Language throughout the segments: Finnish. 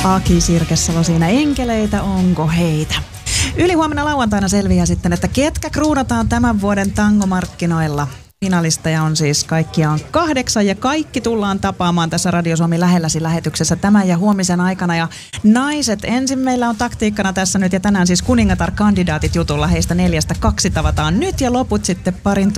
Aki Sirkesalo siinä, enkeleitä onko heitä? Ylihuomenna lauantaina selviää sitten, että ketkä kruunataan tämän vuoden tangomarkkinoilla. Finalisteja on siis kaikkiaan 8 ja kaikki tullaan tapaamaan tässä Radio Suomi lähelläsi lähetyksessä tämän ja huomisen aikana. Ja naiset, ensin meillä on taktiikkana tässä nyt ja tänään siis kuningatar-kandidaatit jutulla. Heistä 4-2 tavataan nyt ja loput sitten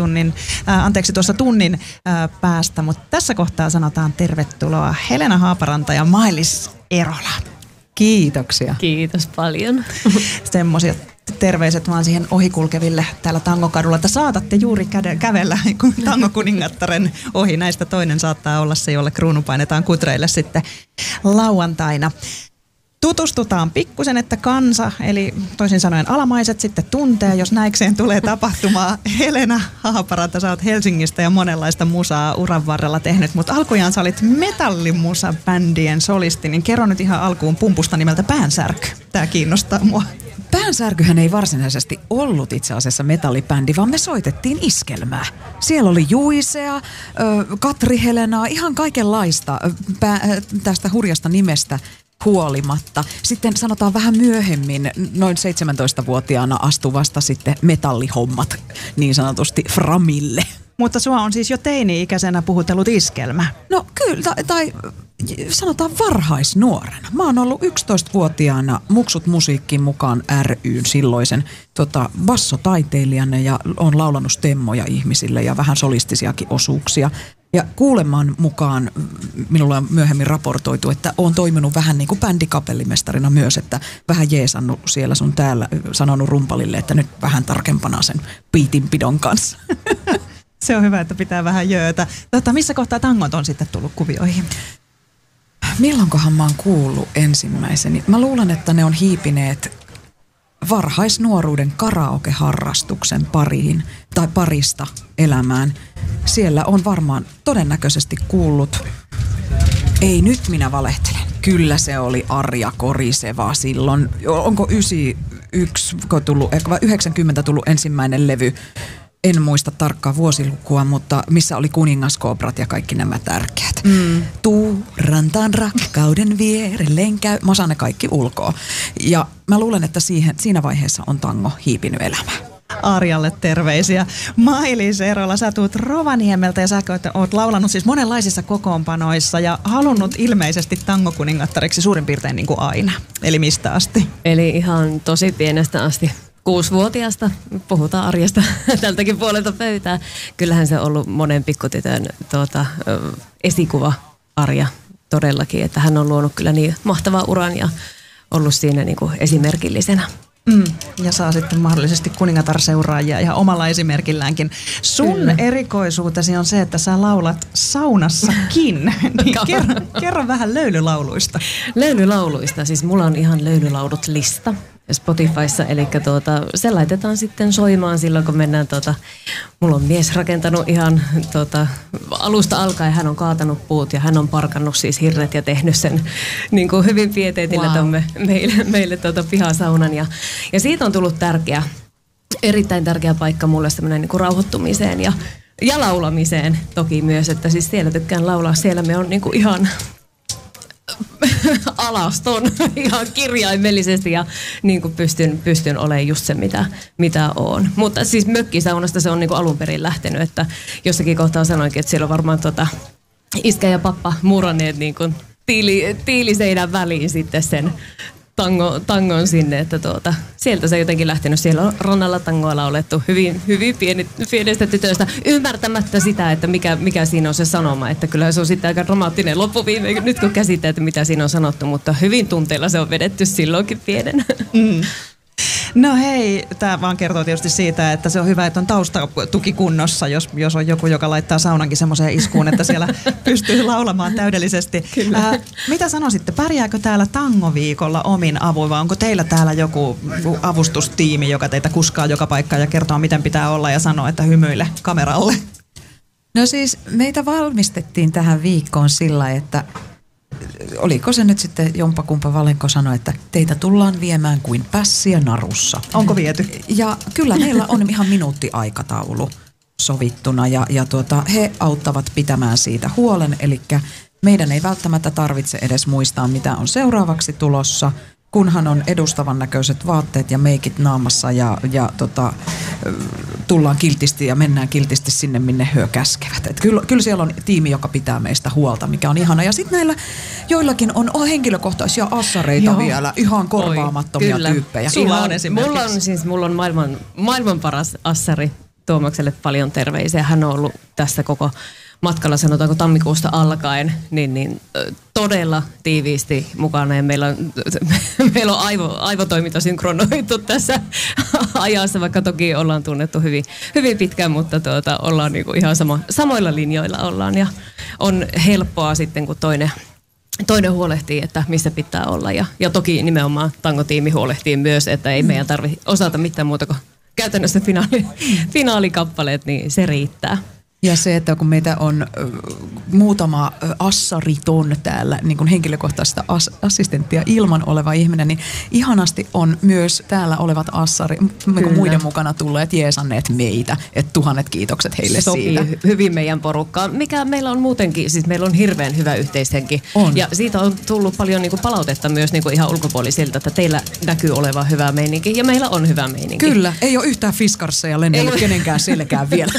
tunnin päästä. Mutta tässä kohtaa sanotaan tervetuloa Helena Haaparanta ja Mailis Erola. Kiitoksia. Kiitos paljon. Semmoisia terveiset vaan siihen ohikulkeville täällä Tangokadulla, että saatatte juuri kävellä tangokuningattaren ohi. Näistä toinen saattaa olla se, jolle kruunu painetaan kutreille sitten lauantaina. Tutustutaan pikkusen, että kansa, eli toisin sanoen alamaiset sitten tuntee, jos näikseen tulee tapahtumaa. Helena Haaparanta, sä oot Helsingistä ja monenlaista musaa uran varrella tehnyt, mutta alkujaan sä olit metallimusa-bändien solisti, niin kerro nyt ihan alkuun pumpusta nimeltä Päänsärky. Tää kiinnostaa mua. Päänsärkyhän ei varsinaisesti ollut itse asiassa metallibändi, vaan me soitettiin iskelmää. Siellä oli Juisea, Katri Helenaa, ihan kaikenlaista tästä hurjasta nimestä huolimatta. Sitten sanotaan vähän myöhemmin, noin 17-vuotiaana astuvasta sitten metallihommat niin sanotusti framille. Mutta sua on siis jo teini-ikäisenä puhutellut iskelmä. No kyllä, tai sanotaan varhaisnuorena. Mä oon ollut 11-vuotiaana Muksut musiikkiin mukaan ry:n silloisen bassotaiteilijana ja on laulanut stemmoja ihmisille ja vähän solistisiakin osuuksia. Ja kuuleman mukaan minulle on myöhemmin raportoitu, että oon toiminut vähän niin kuin bändikapellimestarina myös, että vähän jeesannut siellä sun täällä, sanonut rumpalille, että nyt vähän tarkempana sen biitinpidon kanssa. Se on hyvä, että pitää vähän jöötä. Missä kohtaa tangot on sitten tullut kuvioihin? Milloinkohan mä oon kuullut ensimmäiseni? Mä luulen, että ne on hiipineet varhaisnuoruuden karaoke-harrastuksen pariin tai parista elämään. Siellä on varmaan todennäköisesti kuullut, ei nyt minä valehtelen, kyllä se oli Arja Koriseva silloin. Onko 91 tullut, 90 tullut ensimmäinen levy? En muista tarkkaa vuosilukua, mutta missä oli kuningaskoobrat ja kaikki nämä tärkeät. Tuu rantaan rakkauden vierelleen käy. Mä osaan ne kaikki ulkoa. Ja mä luulen, että siinä vaiheessa on tango hiipinyt elämään. Arjalle terveisiä. Mailis Erola, sä tuut Rovaniemeltä ja sä oot laulanut siis monenlaisissa kokoonpanoissa ja halunnut ilmeisesti tangokuningattariksi suurin piirtein niin kuin aina. Eli mistä asti? Eli ihan tosi pienestä asti. 6-vuotiaasta, puhutaan Arjasta tältäkin puolelta pöytää. Kyllähän se on ollut monen pikkutytön esikuva Arja todellakin, että hän on luonut kyllä niin mahtavan uran ja ollut siinä niin kuin esimerkillisenä. Ja saa sitten mahdollisesti kuningatarseuraajia ihan omalla esimerkilläänkin. Sun erikoisuutesi on se, että sä laulat saunassakin. Niin kerro vähän löylylauluista. Löylylauluista, siis mulla on ihan löylylaudut lista Spotifyssa, eli se laitetaan sitten soimaan silloin, kun mennään, mulla on mies rakentanut ihan alusta alkaen, hän on kaatanut puut ja hän on parkannut siis hirret ja tehnyt sen niin kuin hyvin pieteetillä meille pihasaunan ja siitä on tullut erittäin tärkeä paikka mulle semmoinen niin kuin rauhoittumiseen ja laulamiseen toki myös, että siis siellä tykkään laulaa, siellä me on niin kuin ihan alaston ihan kirjaimellisesti ja niin kuin pystyn olemaan just se, mitä on. Mutta siis mökkisaunasta se on niin kuin alun perin lähtenyt, että jossakin kohtaa sanoinkin, että siellä on varmaan iskä ja pappa muranneet niin kuin tiiliseinän väliin sitten sen tangon sinne, että sieltä se on jotenkin lähtenyt. Siellä on rannalla tangoa laulettu hyvin pienestä tytöstä, ymmärtämättä sitä, että mikä siinä on se sanoma, että kyllä se on sitten aika dramaattinen loppuviime, nyt kun käsittää, että mitä siinä on sanottu, mutta hyvin tunteilla se on vedetty silloinkin pienenä. No hei, tämä vaan kertoo tietysti siitä, että se on hyvä, että on taustatuki kunnossa, jos on joku, joka laittaa saunankin semmoiseen iskuun, että siellä pystyy laulamaan täydellisesti. Mitä sanoisitte, pärjääkö täällä tangoviikolla omin avuin vai onko teillä täällä joku avustustiimi, joka teitä kuskaa joka paikkaan ja kertoo, miten pitää olla ja sanoo, että hymyile kameralle? No siis meitä valmistettiin tähän viikkoon sillä, että oliko se nyt sitten jompakumpa Valenko sanoi, että teitä tullaan viemään kuin pässiä narussa. Onko viety? Ja kyllä meillä on ihan minuuttiaikataulu sovittuna ja he auttavat pitämään siitä huolen. Eli meidän ei välttämättä tarvitse edes muistaa, mitä on seuraavaksi tulossa, kunhan on edustavan näköiset vaatteet ja meikit naamassa ja tullaan kiltisti ja mennään kiltisti sinne, minne hyö käskevät. Et kyllä siellä on tiimi, joka pitää meistä huolta, mikä on ihana. Ja sitten näillä joillakin on henkilökohtaisia assareita vielä, ihan korvaamattomia tyyppejä. Sulla on esimerkiksi. Mulla on maailman paras assari. Tuomakselle paljon terveisiä. Hän on ollut tässä koko matkalla, sanotaanko tammikuusta alkaen, niin todella tiiviisti mukana. Ja meillä on aivotoiminta synkronoitu tässä ajassa, vaikka toki ollaan tunnettu hyvin pitkään, mutta ollaan niinku ihan samoilla linjoilla ollaan. Ja on helppoa sitten, kun toinen huolehtii, että missä pitää olla. Ja toki nimenomaan tangotiimi huolehtii myös, että ei meidän tarvitse osata mitään muuta kuin käytännössä finaalikappaleet, niin se riittää. Ja se, että kun meitä on muutama assariton täällä, niin kuin henkilökohtaista assistenttia ilman oleva ihminen, niin ihanasti on myös täällä olevat muiden mukana tulleet jeesanneet meitä. Että 1000 kiitokset heille siitä. Sopii hyvin meidän porukkaan. Mikä meillä on muutenkin, siis meillä on hirveän hyvä yhteishenki. Ja siitä on tullut paljon niin kuin palautetta myös niin kuin ihan ulkopuolisilta, että teillä näkyy olevan hyvä meininki. Ja meillä on hyvä meininki. Kyllä, ei ole yhtään fiskarsseja lennellyt kenenkään selkään vielä.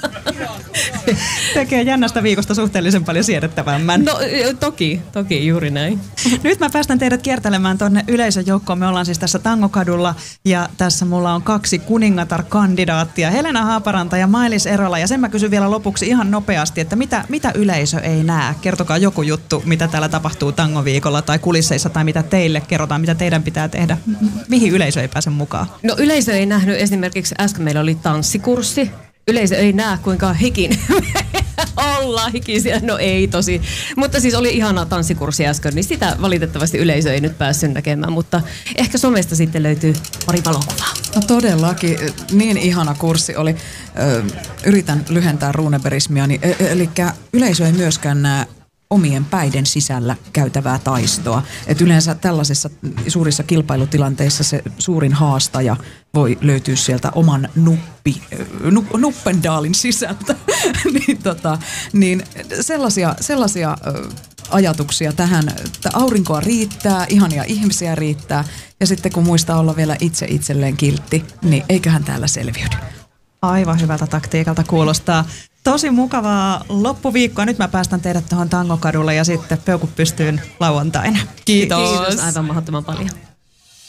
Tekee jännästä viikosta suhteellisen paljon siedettävämmän. No toki juuri näin. Nyt mä päästän teidät kiertelemään tuonne yleisöjoukkoon. Me ollaan siis tässä Tangokadulla ja tässä mulla on 2 kuningatar-kandidaattia. Helena Haaparanta ja Mailis Erola. Ja sen mä kysyn vielä lopuksi ihan nopeasti, että mitä yleisö ei näe? Kertokaa joku juttu, mitä täällä tapahtuu tangoviikolla tai kulisseissa tai mitä teille kerrotaan, mitä teidän pitää tehdä. Mihin yleisö ei pääse mukaan? No yleisö ei nähnyt esimerkiksi äsken meillä oli tanssikurssi. Yleisö ei näe, kuinka ollaan hikisiä. No ei tosi. Mutta siis oli ihana tanssikurssi äsken, niin sitä valitettavasti yleisö ei nyt päässyt näkemään. Mutta ehkä somesta sitten löytyy pari valokuvaa. No todellakin. Niin ihana kurssi oli. Yritän lyhentää runeberismiani. Eli yleisö ei myöskään näe omien päiden sisällä käytävää taistoa. Et yleensä tällaisissa suurissa kilpailutilanteissa se suurin haastaja voi löytyä sieltä oman nuppendaalin sisältä. niin sellaisia ajatuksia tähän, että aurinkoa riittää, ihania ihmisiä riittää ja sitten kun muistaa olla vielä itselleen kiltti, niin eiköhän täällä selviydy. Aivan hyvältä taktiikalta kuulostaa. Tosi mukavaa loppuviikkoa. Nyt mä päästän teidät tuohon Tangokadulle ja sitten peukut pystyyn lauantaina. Kiitos. Aivan mahdottoman paljon.